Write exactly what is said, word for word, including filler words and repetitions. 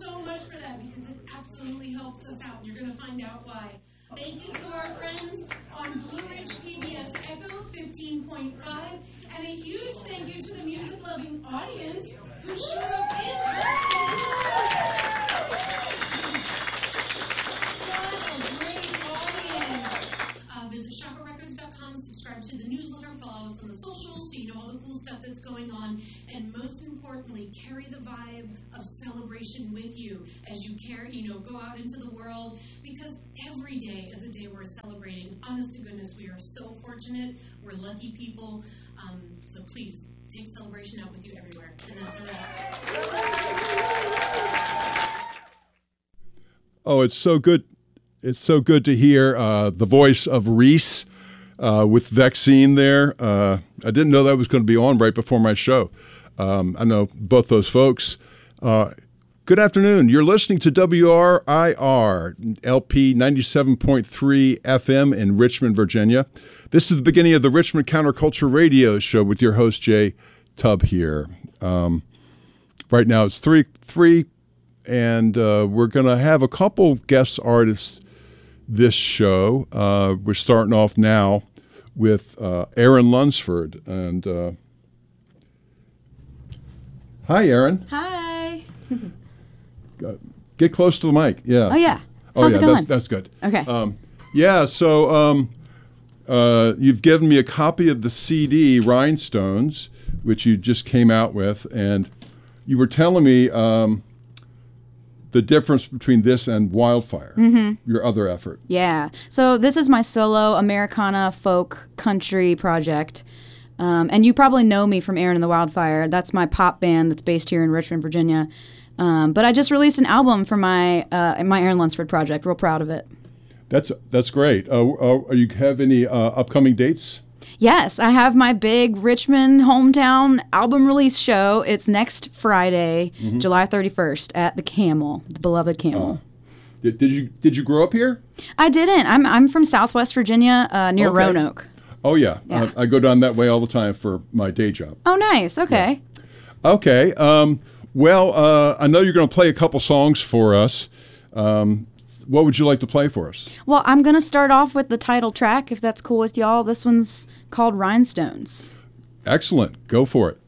so much for that because it absolutely helps us out. You're going to find out why. Thank you to our friends on Blue Ridge P B S Echo fifteen point five, and a huge thank you to the music-loving audience who showed up in person. What a great audience. Uh, visit Shaka Records dot com, subscribe to the newsletter, follow us on the socials so you know all the cool stuff that's going on, and most importantly, carry the vibe of celebration with you as you carry, you know, go out into the world, because every day is a day we're celebrating. Honest to goodness, we are so fortunate. We're lucky people. Um, so please, take celebration out with you everywhere. And that's a wrap. Oh, it's so good. It's so good to hear uh, the voice of Reese uh, with Vaccine there. Uh, I didn't know that was going to be on right before my show. Um, I know both those folks. Uh, good afternoon. You're listening to W R I R, L P ninety-seven point three F M in Richmond, Virginia. This is the beginning of the Richmond Counterculture Radio Show with your host, Jay Tubb here. Um, right now it's three, three, and uh, we're going to have a couple guest artists this show. Uh, we're starting off now with uh, Aaron Lunsford. And uh, hi, Aaron. Hi. Get close to the mic. Yeah. Oh, yeah. Oh, How's yeah. it going? That's, that's good. Okay. Um, yeah. So um, uh, you've given me a copy of the C D Rhinestones, which you just came out with, and you were telling me um, the difference between this and Wildfire, mm-hmm. your other effort. Yeah. So this is my solo Americana folk country project. Um, and you probably know me from Aaron and the Wildfire. That's my pop band that's based here in Richmond, Virginia. Um, but I just released an album for my uh, my Aaron Lunsford project. Real proud of it. That's that's great. Uh, uh, you have any uh, upcoming dates? Yes, I have my big Richmond hometown album release show. It's next Friday, mm-hmm. July thirty-first at the Camel, the beloved Camel. Uh, did, did you did you grow up here? I didn't. I'm I'm from Southwest Virginia, uh, near okay. Roanoke. Oh yeah, yeah. Uh, I go down that way all the time for my day job. Oh nice. Okay. Yeah. Okay. Um, well, uh, I know you're going to play a couple songs for us. Um, what would you like to play for us? Well, I'm going to start off with the title track, if that's cool with y'all. This one's called Rhinestones. Excellent. Go for it.